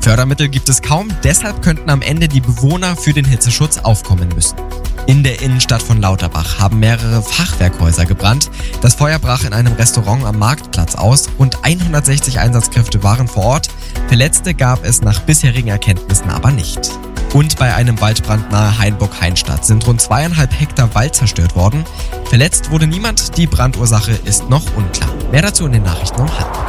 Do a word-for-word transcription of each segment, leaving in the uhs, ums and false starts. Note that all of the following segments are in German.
Fördermittel gibt es kaum, deshalb könnten am Ende die Bewohner für den Hitzeschutz aufkommen müssen. In der Innenstadt von Lauterbach haben mehrere Fachwerkhäuser gebrannt. Das Feuer brach in einem Restaurant am Marktplatz aus. Rund hundertsechzig Einsatzkräfte waren vor Ort. Verletzte gab es nach bisherigen Erkenntnissen aber nicht. Und bei einem Waldbrand nahe Hainburg-Hainstadt sind rund zweieinhalb Hektar Wald zerstört worden. Verletzt wurde niemand, die Brandursache ist noch unklar. Mehr dazu in den Nachrichten um halb.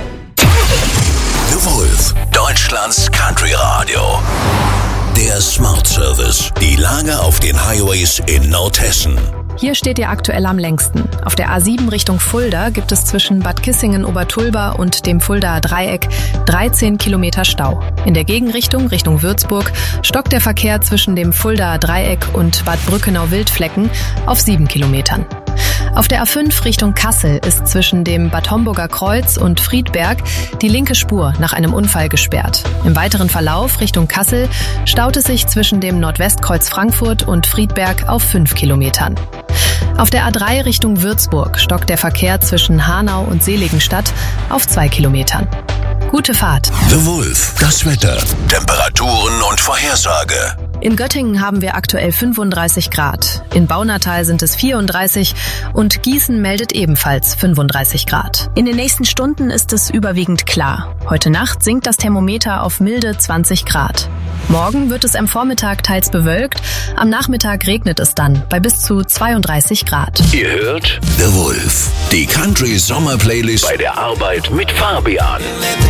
The Wolf, Deutschlands Country Radio. Der Smart Service. Die Lage auf den Highways in Nordhessen. Hier steht ihr aktuell am längsten. Auf der A sieben Richtung Fulda gibt es zwischen Bad Kissingen-Obertulba und dem Fuldaer Dreieck dreizehn Kilometer Stau. In der Gegenrichtung, Richtung Würzburg, stockt der Verkehr zwischen dem Fuldaer Dreieck und Bad Brückenau-Wildflecken auf sieben Kilometern. Auf der A fünf Richtung Kassel ist zwischen dem Bad Homburger Kreuz und Friedberg die linke Spur nach einem Unfall gesperrt. Im weiteren Verlauf Richtung Kassel staut es sich zwischen dem Nordwestkreuz Frankfurt und Friedberg auf fünf Kilometern. Auf der A drei Richtung Würzburg stockt der Verkehr zwischen Hanau und Seligenstadt auf zwei Kilometern. Gute Fahrt. The Wolf, das Wetter, Temperaturen und Vorhersage. In Göttingen haben wir aktuell fünfunddreißig Grad, in Baunatal sind es vierunddreißig und Gießen meldet ebenfalls fünfunddreißig Grad. In den nächsten Stunden ist es überwiegend klar. Heute Nacht sinkt das Thermometer auf milde zwanzig Grad. Morgen wird es am Vormittag teils bewölkt, am Nachmittag regnet es dann bei bis zu zweiunddreißig Grad. Ihr hört The Wolf, die Country Sommer Playlist bei der Arbeit mit Fabian.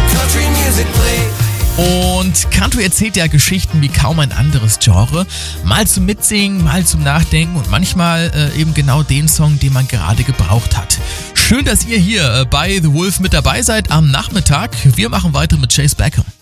Und Country erzählt ja Geschichten wie kaum ein anderes Genre. Mal zum Mitsingen, mal zum Nachdenken und manchmal äh, eben genau den Song, den man gerade gebraucht hat. Schön, dass ihr hier äh, bei The Wolf mit dabei seid am Nachmittag. Wir machen weiter mit Chase Beckham.